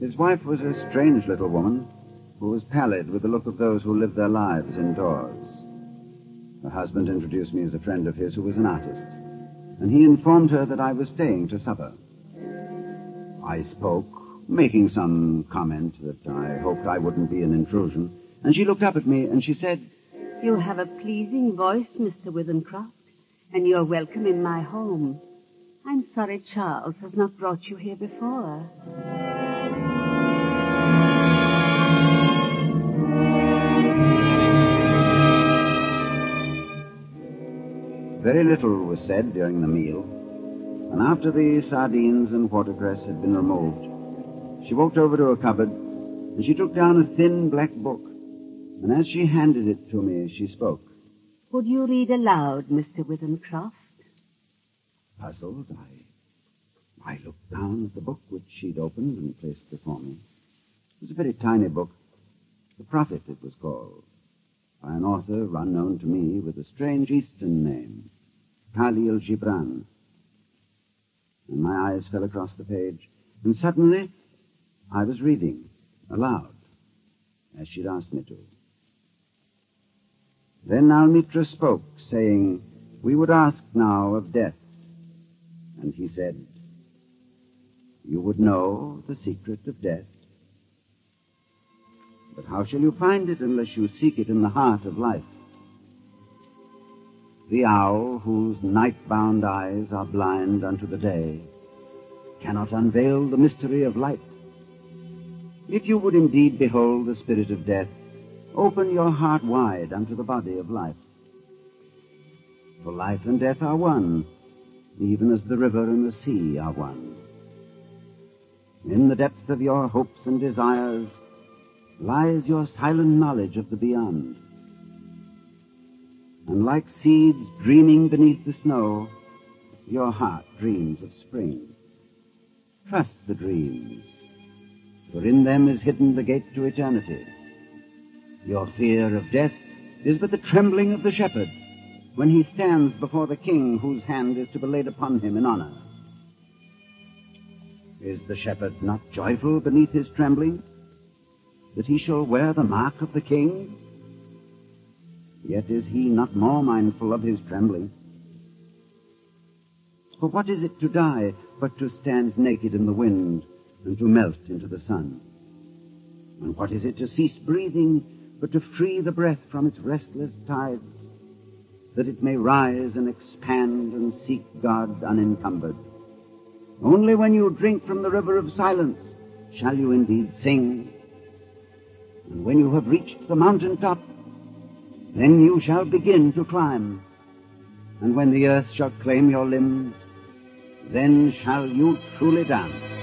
His wife was a strange little woman who was pallid with the look of those who live their lives indoors. Her husband introduced me as a friend of his who was an artist, and he informed her that I was staying to supper. I spoke, making some comment that I hoped I wouldn't be an intrusion, and she looked up at me and she said, "You have a pleasing voice, Mr. Withencroft, and you're welcome in my home. I'm sorry Charles has not brought you here before." Very little was said during the meal, and after the sardines and watercress had been removed, she walked over to a cupboard and she took down a thin black book, and as she handed it to me, she spoke. "Would you read aloud, Mr. Withencroft?" Puzzled, I looked down at the book which she'd opened and placed before me. It was a very tiny book. The Prophet, it was called, by an author unknown to me with a strange Eastern name, Khalil Gibran. And my eyes fell across the page, and suddenly I was reading aloud, as she'd asked me to. Then Almitra spoke, saying, "We would ask now of death." And he said, "You would know the secret of death. But how shall you find it unless you seek it in the heart of life? The owl, whose night-bound eyes are blind unto the day, cannot unveil the mystery of light. If you would indeed behold the spirit of death, open your heart wide unto the body of life. For life and death are one, even as the river and the sea are one. In the depth of your hopes and desires lies your silent knowledge of the beyond. And like seeds dreaming beneath the snow, your heart dreams of spring. Trust the dreams, for in them is hidden the gate to eternity. Your fear of death is but the trembling of the shepherd when he stands before the king whose hand is to be laid upon him in honor. Is the shepherd not joyful beneath his trembling, that he shall wear the mark of the king? Yet is he not more mindful of his trembling. For what is it to die but to stand naked in the wind and to melt into the sun? And what is it to cease breathing but to free the breath from its restless tides, that it may rise and expand and seek God unencumbered? Only when you drink from the river of silence shall you indeed sing. And when you have reached the mountain top, then you shall begin to climb. And when the earth shall claim your limbs, then shall you truly dance.